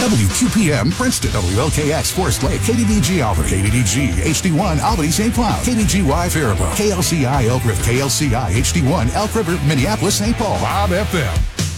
WQPM Princeton, WLKX Forest Lake, KDDG Albany, KDDG HD1 Albany St. Cloud, KDGY Faribault, KLCI Elk River, KLCI HD1 Elk River, Minneapolis St. Paul, Bob FM.